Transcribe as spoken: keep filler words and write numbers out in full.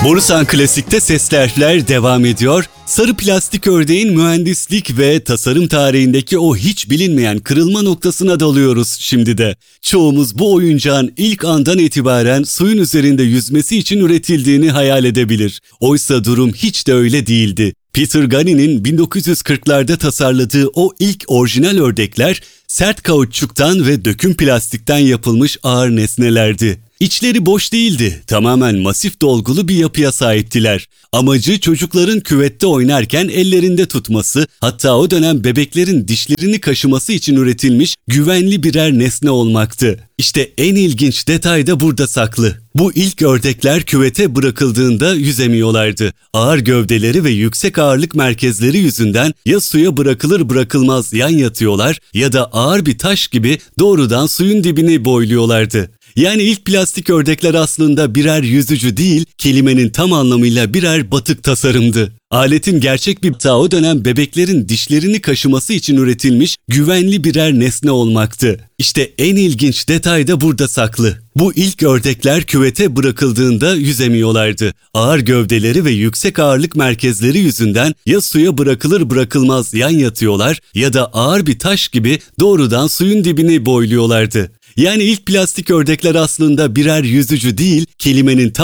Borusan Klasik'te Seslerler devam ediyor. Sarı plastik ördeğin mühendislik ve tasarım tarihindeki o hiç bilinmeyen kırılma noktasına dalıyoruz şimdi de. Çoğumuz bu oyuncağın ilk andan itibaren suyun üzerinde yüzmesi için üretildiğini hayal edebilir. Oysa durum hiç de öyle değildi. Peter Gunny'nin bin dokuz yüz kırklarda tasarladığı o ilk orijinal ördekler sert kauçuktan ve döküm plastikten yapılmış ağır nesnelerdi. İçleri boş değildi, tamamen masif dolgulu bir yapıya sahiptiler. Amacı çocukların küvette oynarken ellerinde tutması, hatta o dönem bebeklerin dişlerini kaşıması için üretilmiş güvenli birer nesne olmaktı. İşte en ilginç detay da burada saklı. Bu ilk ördekler küvete bırakıldığında yüzemiyorlardı. Ağır gövdeleri ve yüksek ağırlık merkezleri yüzünden ya suya bırakılır bırakılmaz yan yatıyorlar ya da ağır bir taş gibi doğrudan suyun dibini boyluyorlardı. Yani ilk plastik ördekler aslında birer yüzücü değil, kelimenin tam anlamıyla birer batık tasarımdı. Aletin gerçek bir ta o dönem bebeklerin dişlerini kaşıması için üretilmiş güvenli birer nesne olmaktı. İşte en ilginç detay da burada saklı. Bu ilk ördekler küvete bırakıldığında yüzemiyorlardı. Ağır gövdeleri ve yüksek ağırlık merkezleri yüzünden ya suya bırakılır bırakılmaz yan yatıyorlar ya da ağır bir taş gibi doğrudan suyun dibini boyluyorlardı. Yani ilk plastik ördekler aslında birer yüzücü değil, kelimenin tam